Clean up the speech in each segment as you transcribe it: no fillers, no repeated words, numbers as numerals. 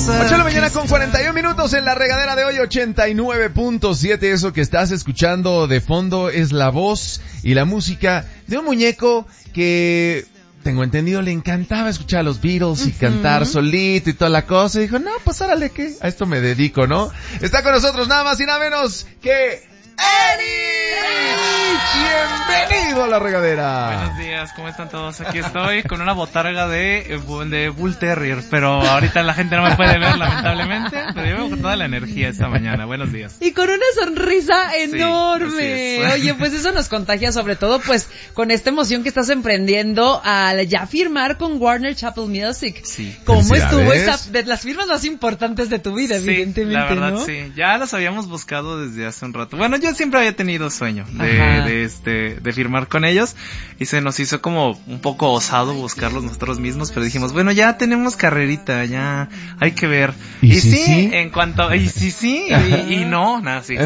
8 de la mañana con 41 minutos en la regadera de hoy, 89.7. Eso que estás escuchando de fondo es la voz y la música de un muñeco que, tengo entendido, le encantaba escuchar a los Beatles y cantar solito y toda la cosa. Y dijo, no, pues árale, que a esto me dedico, ¿no? Está con nosotros nada más y nada menos que Erich. Bienvenido a la regadera. Buenos días, ¿cómo están todos? Aquí estoy con una botarga de Bull Terrier, pero ahorita la gente no me puede ver, lamentablemente, pero yo veo con toda la energía esta mañana. Buenos días. Y con una sonrisa enorme. Sí, Oye, pues eso nos contagia, sobre todo pues con esta emoción que estás emprendiendo al ya firmar con Warner Chappell Music. Sí. ¿Cómo estuvo esa, de las firmas más importantes de tu vida, evidentemente, la verdad, ¿no? sí. Ya las habíamos buscado desde hace un rato. Bueno, yo siempre había tenido sueño de firmar con ellos y se nos hizo como un poco osado buscarlos nosotros mismos, pero dijimos, bueno, ya tenemos carrerita, ya hay que ver. Y sí, en cuanto y no, nada, sí.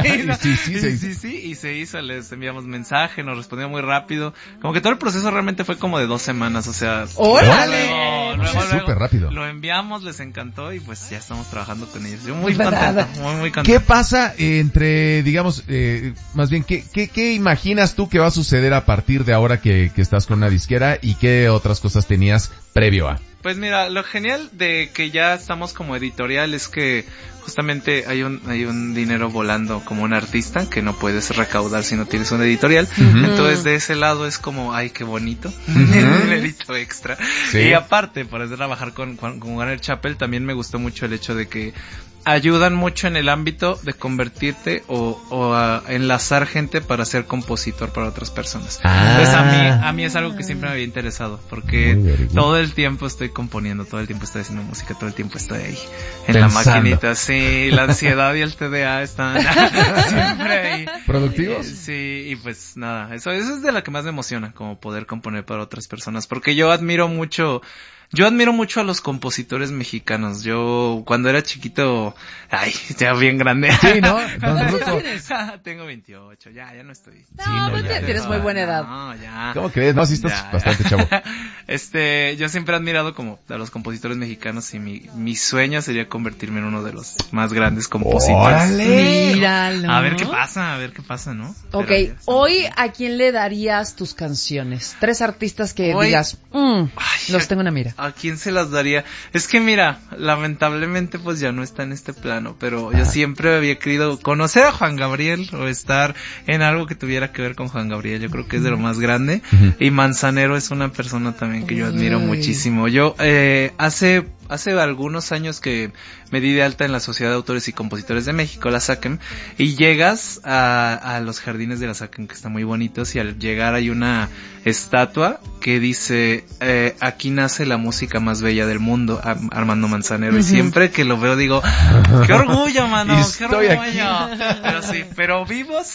Y se hizo, les enviamos mensaje, nos respondió muy rápido. Como que todo el proceso realmente fue como de 2 semanas, o sea, ¡órale! Luego, súper rápido. Lo enviamos, les encantó y pues ya estamos trabajando con ellos. Yo muy contento, muy contento. ¿Qué pasa entre, digamos, más bien, ¿qué imaginas tú que va a suceder a partir de ahora que estás con una disquera y qué otras cosas tenías previo a? Pues mira, lo genial de que ya estamos como editorial es que justamente hay un dinero volando como un artista que no puedes recaudar si no tienes un editorial. Entonces de ese lado es como, ay, qué bonito, un dinerito extra. Sí. Y aparte, por trabajar con Warner Chappell, también me gustó mucho el hecho de que ayudan mucho en el ámbito de convertirte o a enlazar gente para ser compositor para otras personas. Entonces a mí es algo que siempre me había interesado, porque todo el tiempo estoy componiendo, todo el tiempo estoy haciendo música, todo el tiempo estoy ahí en pensando. La maquinita, sí, la ansiedad y el TDA están siempre ahí. ¿Productivos? Sí, y pues nada, eso es de lo que más me emociona, como poder componer para otras personas, porque yo admiro mucho a los compositores mexicanos. Yo, cuando era chiquito, ya bien grande. Sí, ¿no? Don Ruco. Tengo 28, ya no estoy. Tienes muy buena edad. No, ya. ¿Cómo crees? No, sí estás bastante chavo. Yo siempre he admirado como a los compositores mexicanos y mi sueño sería convertirme en uno de los más grandes compositores. ¡Órale! Míralo. A ver qué pasa, ¿no? Ok, hoy, ¿a quién le darías tus canciones? 3 artistas que digas, los tengo en la mira. ¿A quién se las daría? Es que mira, lamentablemente pues ya no está en este plano, pero yo siempre había querido conocer a Juan Gabriel o estar en algo que tuviera que ver con Juan Gabriel. Yo creo que es de lo más grande. Y Manzanero es una persona también que yo admiro muchísimo. Yo hace algunos años que me di de alta en la Sociedad de Autores y Compositores de México, la SACEM, y llegas a los jardines de la SACEM, que están muy bonitos, y al llegar hay una estatua que dice, aquí nace la música más bella del mundo, Armando Manzanero. Y siempre que lo veo digo, qué orgullo, mano, qué orgullo. Pero sí, pero vivos.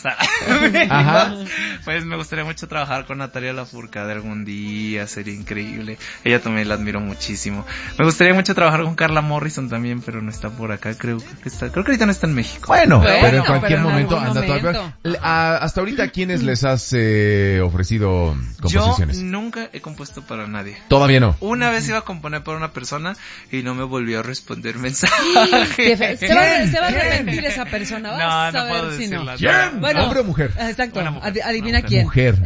Pues me gustaría mucho trabajar con Natalia Lafourcade algún día, sería increíble. Ella también la admiro muchísimo. Me gustaría mucho trabajar con Carla Morrison también, pero no está por acá, creo que ahorita no está en México. Bueno, pero en cualquier momento anda todavía. Hasta ahorita, ¿a quiénes les has ofrecido composiciones? Yo nunca he compuesto para nadie. Todavía no. Una vez iba a componer para una persona y no me volvió a responder mensaje. Se va a arrepentir esa persona. Vas a ver si no. Bueno, ¿hombre o mujer? Exacto. Mujer. Adivina quién. Mujer.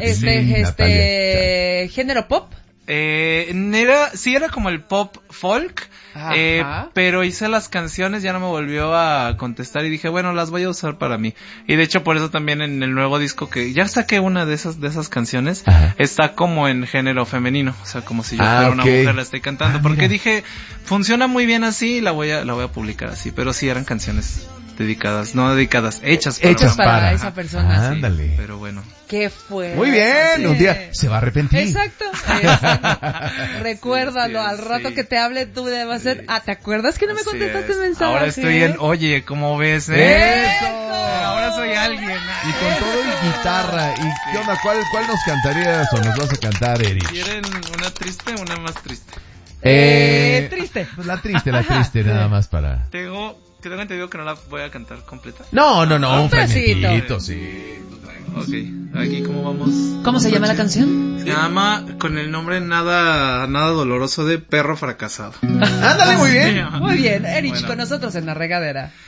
Género pop. Era como el pop folk, pero hice las canciones, ya no me volvió a contestar y dije, bueno, las voy a usar para mí. Y de hecho por eso también en el nuevo disco que ya saqué una de esas canciones, está como en género femenino, o sea, como si yo fuera una mujer la estoy cantando, porque dije, funciona muy bien así y la voy a publicar así, pero sí eran canciones hechas para esa persona. Ándale. Sí, pero bueno. ¿Qué fue? Muy bien, un día se va a arrepentir. Exacto. Recuérdalo, al rato que te hable tú debes ser, ¿te acuerdas que no me contestaste el mensaje? Ahora estoy oye, ¿cómo ves? ¡Eso! Ahora soy alguien. Y con todo y guitarra. ¿Y qué onda? ¿Cuál nos cantarías o nos vas a cantar, Erich? ¿Quieren una triste o una más triste? Triste. Pues la triste, nada más para... Tengo entendido que no la voy a cantar completa. No, un fragmentito, sí. Ok, aquí cómo vamos. ¿Cómo se llama la canción? Se llama con el nombre nada doloroso de Perro Fracasado. Ándale, muy bien. Muy bien, Erich, Bueno. con nosotros en la regadera.